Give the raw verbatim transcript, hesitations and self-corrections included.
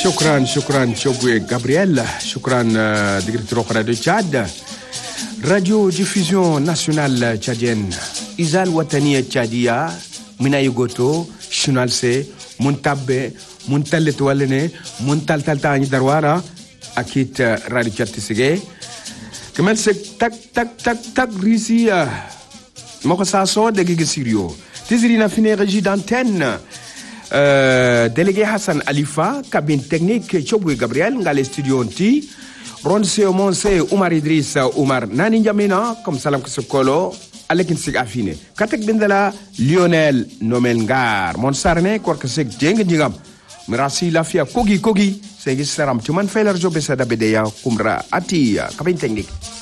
شكرا شكرا شوبوي جابرييل شكرا ديريكتور راديو تشاد راديو ديفيزيون ناسيونال تشادين إزال وطنية تشادية من يغوتو شنال سي منتبه منتلت ولني منتل تلتاني دروارا أكيد راديو تشاد تسيجي كمان سك تك تك تك تك ريسي مقصاصو دقيقة سيريو تزرينا فيني رجي دانتين Euh, délégué Hassan Alifa, cabine technique Chobwe Gabriel, dans les studios Nti, Ronse Monse, Oumar Idriss, Oumar Nani Njamena, comme Salam Kosokolo, Alekin Sig Afine. Katek Bindela, Lionel Nomengar, Monsarne, Korkasek Jeng Jingam, Mirasi Lafia, Kogi Kogi, Segis Saram, Tuman Failer Jobesa Dabedeya, Kumra Ati, cabine technique.